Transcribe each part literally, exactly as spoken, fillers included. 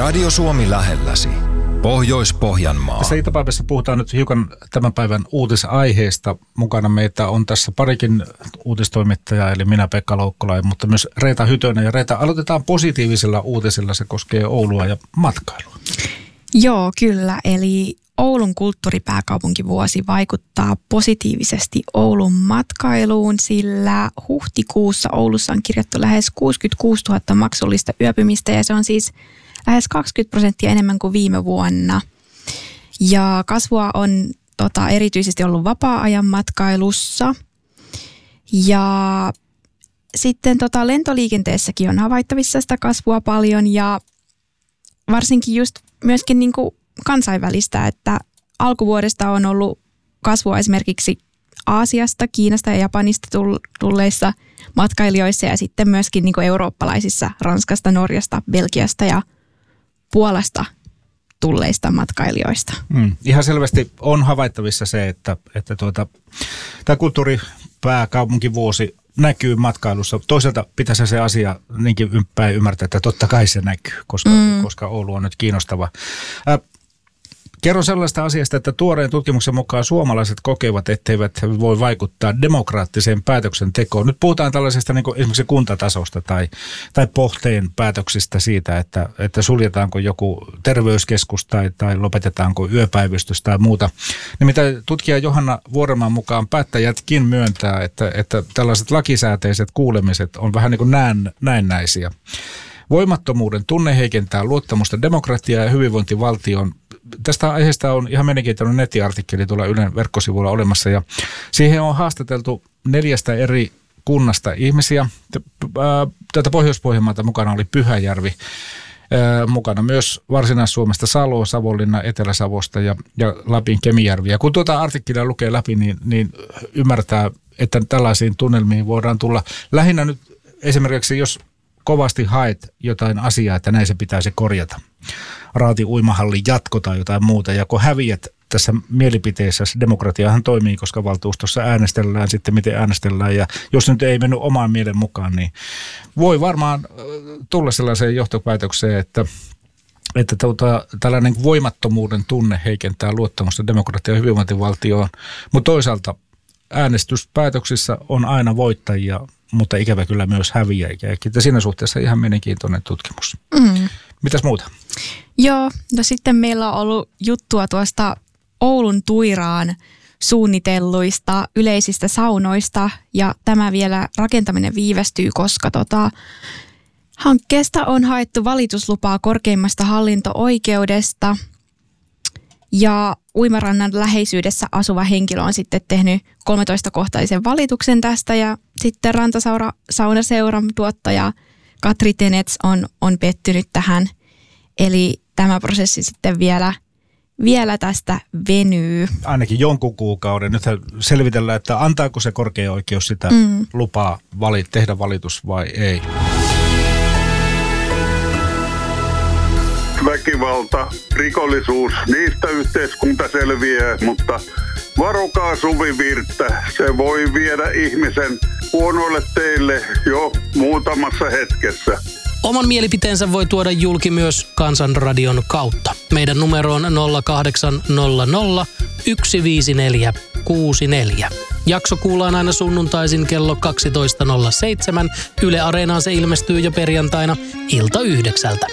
Radio Suomi lähelläsi. Pohjois-Pohjanmaa. Tässä iltapäivässä puhutaan nyt hiukan tämän päivän uutisaiheesta. Mukana meitä on tässä parikin uutistoimittajaa, eli minä Pekka Loukkola, mutta myös Reeta Hytönen. Ja Reeta, aloitetaan positiivisella uutisella. Se koskee Oulua ja matkailua. Joo, kyllä. Eli Oulun kulttuuripääkaupunkivuosi vaikuttaa positiivisesti Oulun matkailuun, sillä huhtikuussa Oulussa on kirjattu lähes kuusikymmentäkuusituhatta maksullista yöpymistä ja se on siis lähes kaksikymmentä prosenttia enemmän kuin viime vuonna. Ja kasvua on tota, erityisesti ollut vapaa-ajan matkailussa. Ja sitten tota, lentoliikenteessäkin on havaittavissa sitä kasvua paljon ja varsinkin just myöskin niin kuin kansainvälistä, että alkuvuodesta on ollut kasvua esimerkiksi Aasiasta, Kiinasta ja Japanista tulleissa matkailijoissa ja sitten myöskin niin kuin eurooppalaisissa Ranskasta, Norjasta, Belgiasta ja Puolasta tulleista matkailijoista. Mm, ihan selvästi on havaittavissa se, että, että tuota, tämä kulttuuripääkaupunkivuosi näkyy matkailussa. Toisaalta pitäisi se asia niinkin päin ymmärtää, että totta kai se näkyy, koska, mm. koska Oulu on nyt kiinnostava. Äh, Kerron sellaista asiasta, että tuoreen tutkimuksen mukaan suomalaiset kokevat, etteivät voi vaikuttaa demokraattiseen päätöksentekoon. Nyt puhutaan tällaisesta niin kuin esimerkiksi kuntatasosta tai, tai pohteen päätöksistä siitä, että, että suljetaanko joku terveyskeskus tai, tai lopetetaanko yöpäivystys tai muuta. Nimittäin tutkija Johanna Vuorenmaan mukaan päättäjätkin myöntää, että, että tällaiset lakisääteiset kuulemiset on vähän niin kuin näen, näennäisiä. Voimattomuuden tunne heikentää luottamusta demokratiaa ja hyvinvointivaltioon. Tästä aiheesta on ihan mielenkiintoinen nettiartikkeli tuolla Ylen verkkosivuilla olemassa ja siihen on haastateltu neljästä eri kunnasta ihmisiä. Tätä Pohjois-Pohjanmaalta mukana oli Pyhäjärvi, mukana myös Varsinais-Suomesta Salo, Savonlinna, Etelä-Savosta ja, ja Lapin Kemijärvi. Ja kun tuota artikkelia lukee läpi, niin, niin ymmärtää, että tällaisiin tunnelmiin voidaan tulla lähinnä nyt esimerkiksi, jos kovasti haet jotain asiaa, että näin se pitäisi korjata. Raati uimahallin jatko tai jotain muuta. Ja kun häviät tässä mielipiteessä, demokratiahan toimii, koska valtuustossa äänestellään sitten, miten äänestellään. Ja jos nyt ei mennyt omaan mielen mukaan, niin voi varmaan tulla sellaiseen johtopäätökseen, että, että tuota, tällainen voimattomuuden tunne heikentää luottamusta demokratia- ja hyvinvointivaltioon. Mutta toisaalta äänestyspäätöksissä on aina voittajia, mutta ikävä kyllä myös häviäjiä. Ja siinä suhteessa ihan mielenkiintoinen tutkimus. Mm. Mitäs muuta? Joo, no sitten meillä on ollut juttua tuosta Oulun Tuiraan suunnitelluista yleisistä saunoista ja tämä vielä rakentaminen viivästyy, koska tota, hankkeesta on haettu valituslupaa korkeimmasta hallinto-oikeudesta ja uimarannan läheisyydessä asuva henkilö on sitten tehnyt kolmetoista-kohtaisen valituksen tästä ja sitten Rantasaunaseuran tuottaja Katri Tenets on, on pettynyt tähän. Eli tämä prosessi sitten vielä, vielä tästä venyy. Ainakin jonkun kuukauden. Nyt selvitellään, että antaako se korkea oikeus sitä mm. lupaa valit, tehdä valitus vai ei. Väkivalta, rikollisuus, niistä yhteiskunta selviää, mutta varokaa Suvivirttä. Se voi viedä ihmisen huonoille teille jo muutamassa hetkessä. Oman mielipiteensä voi tuoda julki myös Kansanradion kautta. Meidän numero on nolla kahdeksan nolla nolla yksi viisi neljä kuusi neljä. Jakso kuullaan aina sunnuntaisin kello kaksitoista nolla seitsemän. Yle Areenaan se ilmestyy jo perjantaina ilta yhdeksältä.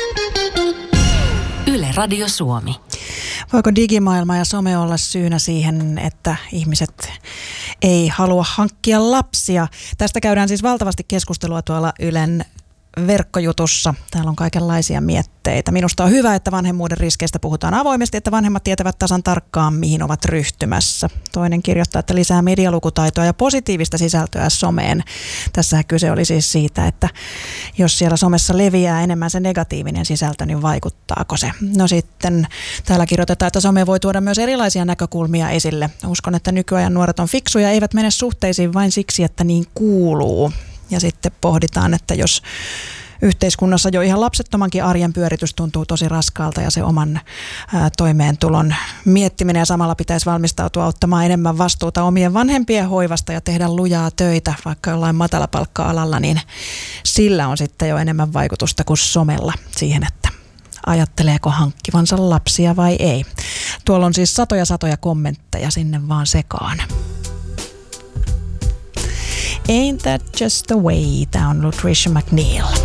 Yle Radio Suomi. Voiko digimaailma ja some olla syynä siihen, että ihmiset ei halua hankkia lapsia? Tästä käydään siis valtavasti keskustelua tuolla Ylen verkkojutussa. Täällä on kaikenlaisia mietteitä. Minusta on hyvä, että vanhemmuuden riskeistä puhutaan avoimesti, että vanhemmat tietävät tasan tarkkaan, mihin ovat ryhtymässä. Toinen kirjoittaa, että lisää medialukutaitoa ja positiivista sisältöä someen. Tässähän kyse oli siis siitä, että jos siellä somessa leviää enemmän se negatiivinen sisältö, niin vaikuttaako se? No sitten täällä kirjoitetaan, että some voi tuoda myös erilaisia näkökulmia esille. Uskon, että nykyajan nuoret on fiksuja, eivät mene suhteisiin vain siksi, että niin kuuluu. Ja sitten pohditaan, että jos yhteiskunnassa jo ihan lapsettomankin arjen pyöritys tuntuu tosi raskaalta ja se oman ää, toimeentulon miettiminen ja samalla pitäisi valmistautua ottamaan enemmän vastuuta omien vanhempien hoivasta ja tehdä lujaa töitä vaikka jollain matalapalkka-alalla, niin sillä on sitten jo enemmän vaikutusta kuin somella siihen, että ajatteleeko hankkivansa lapsia vai ei. Tuolla on siis satoja satoja kommentteja sinne vaan sekaan. Ain't that just the way? Tää on Tricia McNeil.